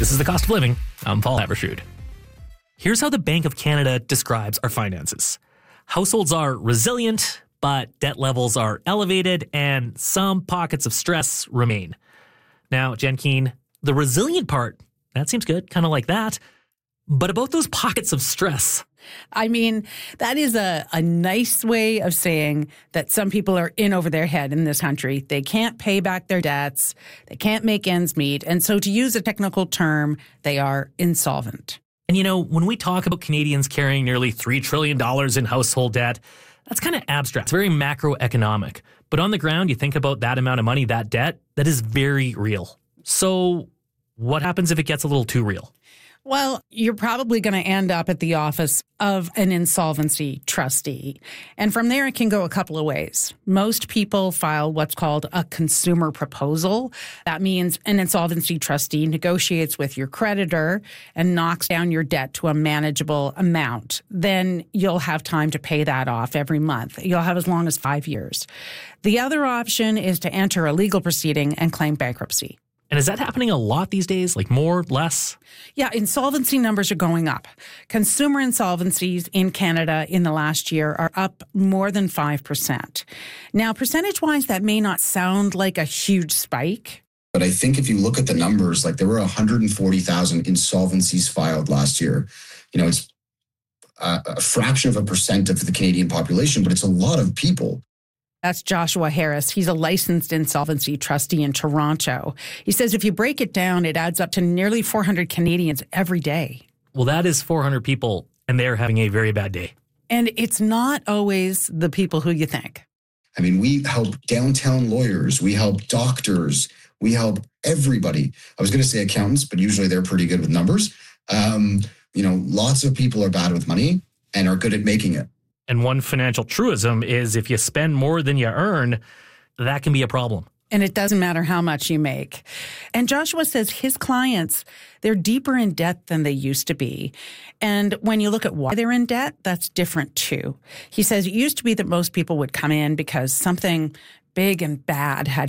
This is The Cost of Living. I'm Paul Havershood. Here's how the Bank of Canada describes our finances. Households are resilient, but debt levels are elevated, and some pockets of stress remain. Now, Jen Keane, the resilient part, that seems good, kind of like that. But about those pockets of stress. I mean, that is a nice way of saying that some people are in over their head in this country. They can't pay back their debts. They can't make ends meet. And so to use a technical term, they are insolvent. And you know, when we talk about Canadians carrying nearly $3 trillion in household debt, that's kind of abstract. It's very macroeconomic. But on the ground, you think about that amount of money, that debt, that is very real. So what happens if it gets a little too real? Well, you're probably going to end up at the office of an insolvency trustee. And from there, it can go a couple of ways. Most people file what's called a consumer proposal. That means an insolvency trustee negotiates with your creditor and knocks down your debt to a manageable amount. Then you'll have time to pay that off every month. You'll have as long as 5 years. The other option is to enter a legal proceeding and claim bankruptcy. And is that happening a lot these days? Like more, less? Yeah, insolvency numbers are going up. Consumer insolvencies in Canada in the last year are up more than 5%. Now, percentage-wise, that may not sound like a huge spike. But I think if you look at the numbers, like there were 140,000 insolvencies filed last year. You know, it's a fraction of a percent of the Canadian population, but it's a lot of people. That's Joshua Harris. He's a licensed insolvency trustee in Toronto. He says if you break it down, it adds up to nearly 400 Canadians every day. Well, that is 400 people, and they're having a very bad day. And it's not always the people who you think. I mean, we help downtown lawyers. We help doctors. We help everybody. I was going to say accountants, but usually they're pretty good with numbers. You know, lots of people are bad with money and are good at making it. And one financial truism is if you spend more than you earn, that can be a problem. And it doesn't matter how much you make. And Joshua says his clients, they're deeper in debt than they used to be. And when you look at why they're in debt, that's different too. He says it used to be that most people would come in because something big and bad had